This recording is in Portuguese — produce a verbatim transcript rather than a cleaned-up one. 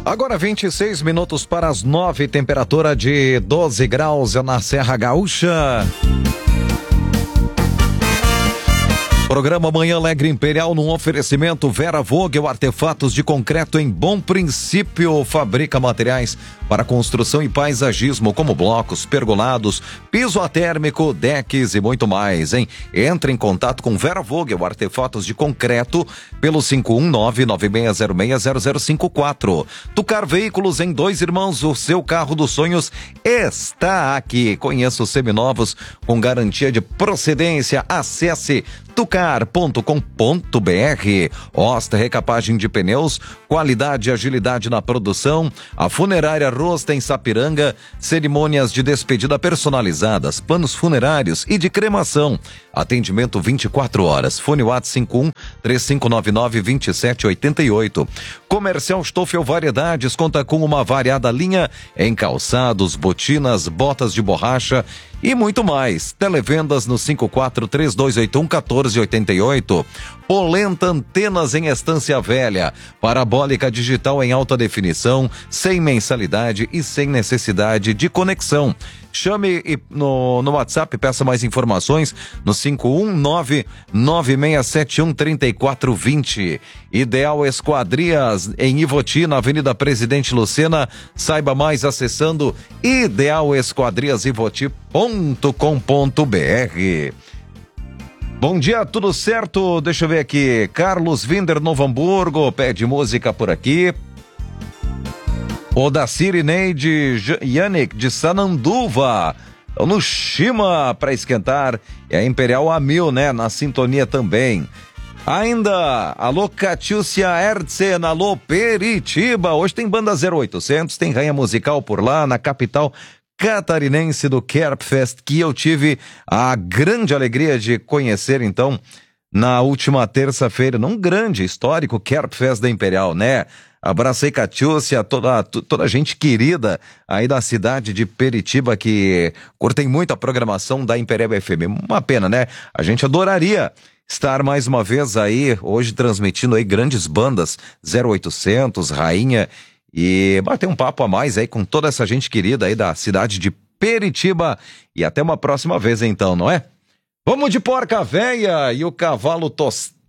Agora vinte e seis minutos para as nove, temperatura de doze graus na Serra Gaúcha. Programa Manhã Alegre Imperial num oferecimento Vera Vogel, artefatos de concreto em Bom Princípio, fabrica materiais para construção e paisagismo como blocos, pergolados, piso atérmico, decks e muito mais, hein? Entre em contato com Vera Vogel, artefatos de concreto, pelo cinco um nove, nove seis zero seis, zero zero cinco quatro. Tucar Veículos em Dois Irmãos, o seu carro dos sonhos está aqui. Conheça os seminovos com garantia de procedência. Acesse tucar ponto com ponto br. Osta Recapagem de Pneus, qualidade e agilidade na produção. A Funerária Rosta em Sapiranga, cerimônias de despedida personalizadas, planos funerários e de cremação. Atendimento vinte e quatro horas. Fone WhatsApp cinco um, três cinco nove nove, dois sete oito oito. Comercial Stoffel Variedades conta com uma variada linha em calçados, botinas, botas de borracha e muito mais. Televendas no cinco quatro, três dois oito um, um quatro oito oito. Polenta Antenas em Estância Velha. Parabólica digital em alta definição, sem mensalidade e sem necessidade de conexão. Chame no, no WhatsApp, peça mais informações no cinco um nove, nove seis sete um, três quatro dois zero. Ideal Esquadrias em Ivoti, na Avenida Presidente Lucena. Saiba mais acessando ideal esquadrias ivoti ponto com ponto br. Bom dia, tudo certo? Deixa eu ver aqui. Carlos Vinder, Novo Hamburgo, pede música por aqui. O da Sirineide Yannick de Sananduva, no Shima para esquentar. E a Imperial a mil, né? Na sintonia também. Ainda, alô Catiúcia Ertzen, alô Peritiba. Hoje tem banda zero oitocentos, tem Rainha Musical por lá, na capital catarinense do Kerpfest, que eu tive a grande alegria de conhecer, então, na última terça-feira, num grande histórico Kerpfest da Imperial, né? Abracei Catiúcia, toda, toda a gente querida aí da cidade de Peritiba, que curtem muito a programação da Imperial F M. Uma pena, né? A gente adoraria estar mais uma vez aí, hoje transmitindo aí grandes bandas, zero oitocentos, Rainha, e bater um papo a mais aí com toda essa gente querida aí da cidade de Peritiba. E até uma próxima vez então, não é? Vamos de Porca Véia e o Cavalo Tostado.